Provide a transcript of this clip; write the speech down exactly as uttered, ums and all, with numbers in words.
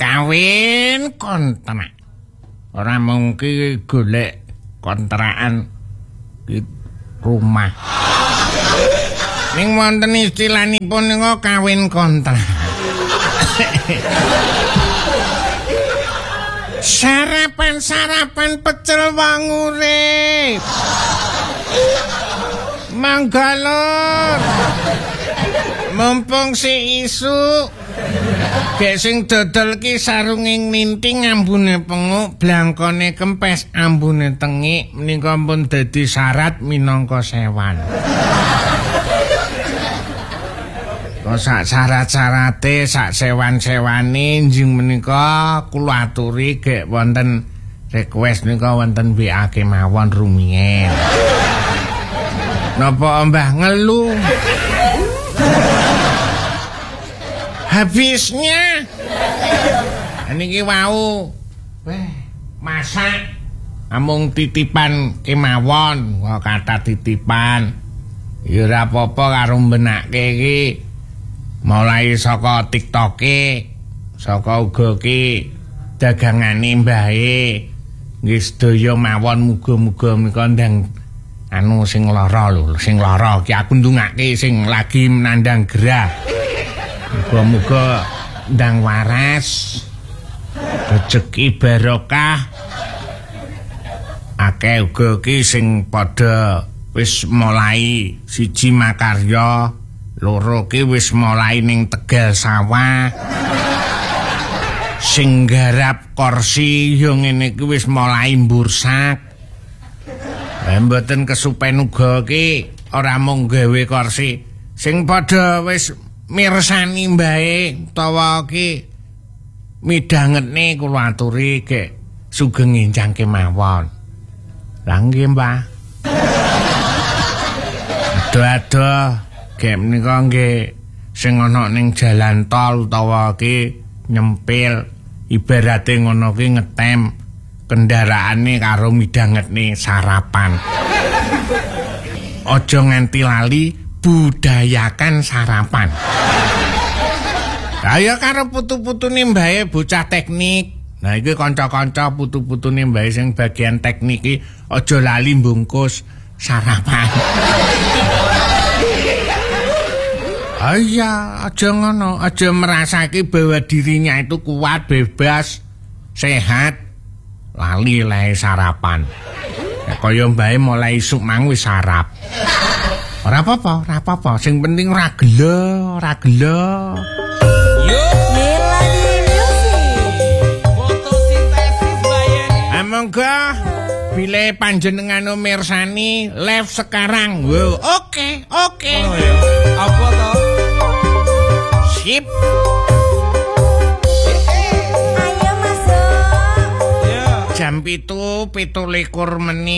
kawin kontrak. Ora mungkin golek kontrakan di rumah. Ning wonten istilahipun nika kawin kontrak. Sarapan-sarapan pecel wong urip. Manggalur. Mumpung si isu. Gek sing dodol ki sarunging ninting ambune penguk, blangkone kempes ambune tengik, menika pun dadi syarat minangka sewan. Kok sak syarat-syarate sak sewan-sewane njing menika kula aturi gek wonten request nika wonten W A kemawon rumiyin. Napa mbah ngelu? Habisnya niki wau weh masak amung titipan kemawon kok kata titipan ya ora apa-apa karo mbenake iki mulai saka TikToke saka uga ki dagangane mbahe nggih sedaya mawon muga-muga menika ndang anu sing lara lho sing lara ki aku ndungake sing lagi nandang gerah. Muga-muga ndang waras, rezeki barokah. Akeh uga ki sing padha wis mulai siji makarya, loro ki wis mulai ning Tegal Sawah. Sing garap kursi yo ngene ki wis mulai mbursak. Lah mboten kesupen uga ki ora mung gawe kursi, sing padha wis mirsani mbae utawa ki midhangetne kula aturi gek sugeng enjang kemawon. Lah nggih, Mbah. Ado-ado gek menika nggih sing ana ning jalan tol utawa ki nyempil ibarate ngono ki ngetem kendaraane karo midhangetne sarapan. Aja nganti lali budayakan sarapan. Kaya karo putu-putune mbae bocah teknik. Nah iki kanca-kanca putu-putune mbae sing bagian teknik iki aja lali mbungkus sarapan. Iya, aja ngono, aja merasake bahwa dirinya itu kuat, bebas, sehat, lali lae sarapan. Ya kaya mbae mulai isuk mang wis sarap. Ora apa-apa, ora apa-apa. Sing penting ora gelo, ora gelo. Yo, Melody Music. Fotosintesis bayani. Amangga bile panjenengan mirsani live sekarang. Wow, oke, okay, oke. Okay. Oh, iya. Apa to? Sip. Ayo masuk. Jam pitu, pitu likur menit.